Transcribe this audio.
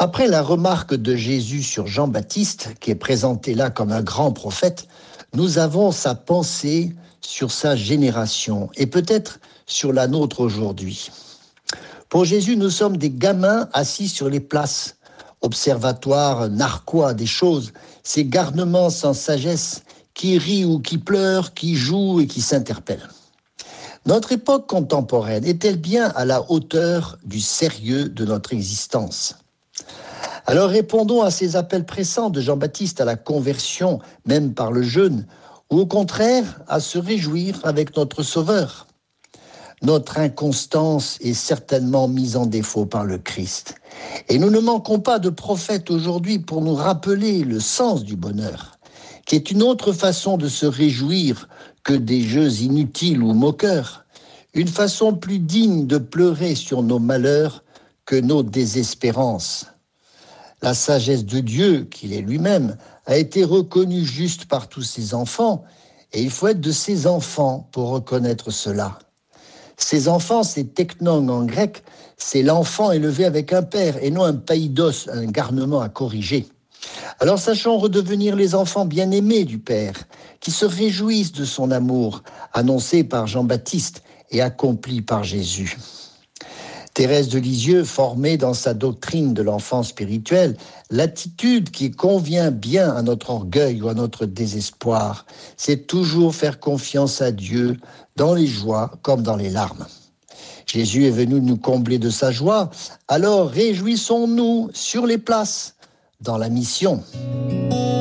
Après la remarque de Jésus sur Jean-Baptiste, qui est présenté là comme un grand prophète, nous avons sa pensée sur sa génération et peut-être sur la nôtre aujourd'hui. Pour Jésus, nous sommes des gamins assis sur les places, observatoires narquois des choses, ces garnements sans sagesse qui rient ou qui pleurent, qui jouent et qui s'interpellent. Notre époque contemporaine est-elle bien à la hauteur du sérieux de notre existence ? Alors répondons à ces appels pressants de Jean-Baptiste à la conversion, même par le jeûne, ou au contraire à se réjouir avec notre Sauveur. Notre inconstance est certainement mise en défaut par le Christ. Et nous ne manquons pas de prophètes aujourd'hui pour nous rappeler le sens du bonheur, qui est une autre façon de se réjouir que des jeux inutiles ou moqueurs, une façon plus digne de pleurer sur nos malheurs que nos désespérances. La sagesse de Dieu, qu'il est lui-même, a été reconnue juste par tous ses enfants, et il faut être de ses enfants pour reconnaître cela. Ses enfants, c'est teknon en grec, c'est l'enfant élevé avec un père, et non un païdos, un garnement à corriger. Alors sachons redevenir les enfants bien-aimés du Père, qui se réjouissent de son amour, annoncé par Jean-Baptiste et accompli par Jésus. Thérèse de Lisieux formait dans sa doctrine de l'enfant spirituel l'attitude qui convient bien à notre orgueil ou à notre désespoir. C'est toujours faire confiance à Dieu dans les joies comme dans les larmes. Jésus est venu nous combler de sa joie, alors réjouissons-nous sur les places dans la mission.